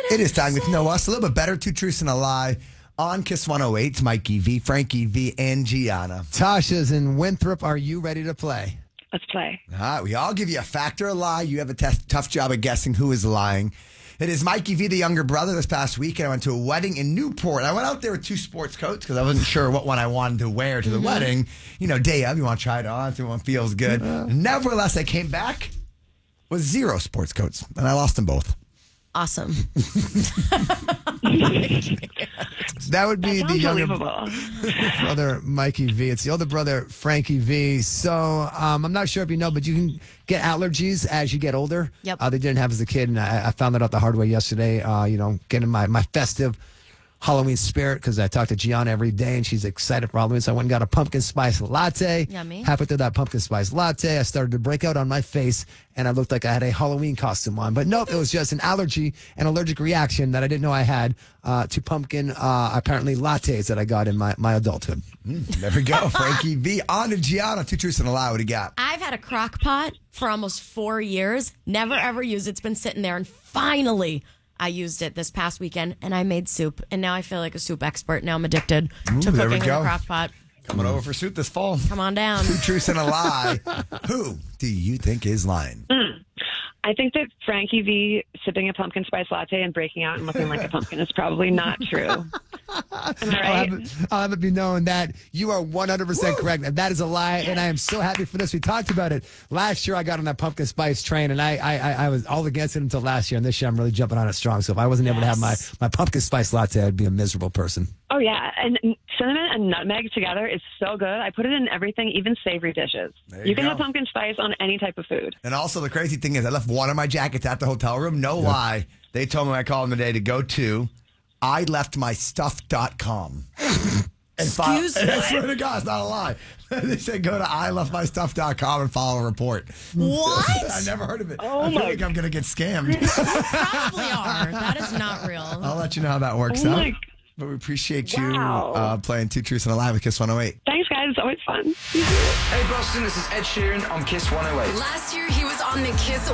It is time to know us a little bit better. Two truths and a lie on Kiss 108. It's Mikey V, Frankie V, and Gianna. Tasha's in Winthrop. Are you ready to play? Let's play. All right, we all give you a fact or a lie. You have a tough job of guessing who is lying. It is Mikey V, the younger brother. This past weekend, I went to a wedding in Newport. I went out there with two sports coats because I wasn't sure what one I wanted to wear to the wedding. You know, day of, you want to try it on, see one feels good. Nevertheless, I came back with 0 sports coats, and I lost them both. Awesome. That would be the younger Unbelievable. brother, Mikey V. It's the older brother, Frankie V. So I'm not sure if you know, but you can get allergies as you get older. Yep. They didn't have as a kid, and I found that out the hard way yesterday. Getting my festive Halloween spirit because I talk to Gianna every day and she's excited for Halloween. So I went and got a pumpkin spice latte. Yummy. Halfway through that pumpkin spice latte, I started to break out on my face and I looked like I had a Halloween costume on. But nope, it was just an allergy and allergic reaction that I didn't know I had to pumpkin, apparently lattes that I got in my adulthood. There we go. Frankie V. On to Gianna. Two truths and a lie. What do you got? I've had a crock pot for almost 4 years. Never, ever used it. It's been sitting there. And finally, I used it this past weekend, and I made soup. And now I feel like a soup expert. Now I'm addicted to there we cooking in go. a crock pot. Coming over for soup this fall. Come on down. Two truths and a lie. Who do you think is lying? I think that Frankie V sipping a pumpkin spice latte and breaking out and looking like a pumpkin is probably not true. Am I right? I'll have it be known that you are 100% correct. And that is a lie, and I am so happy for this. We talked about it. Last year, I got on that pumpkin spice train, and I was all against it until last year. And this year, I'm really jumping on it strong. So if I wasn't able to have my pumpkin spice latte, I'd be a miserable person. Oh, yeah. And cinnamon and nutmeg together is so good. I put it in everything, even savory dishes. There you can go. have pumpkin spice on any type of food. And also, the crazy thing is, I left one of my jackets at the hotel room. No lie. They told me when I called them today to go to ileftmystuff.com. Excuse me? I swear to God, it's not a lie. They said go to ileftmystuff.com and file a report. What? I never heard of it. Oh I feel my- like I'm going to get scammed. Probably are. That is not real. I'll let you know how that works Oh out. my- But we appreciate you Wow. playing Two Truths and a Lie with Kiss 108. Thanks, guys. It's always fun. Hey Boston, this is Ed Sheeran on Kiss 108. Last year, he was on the Kiss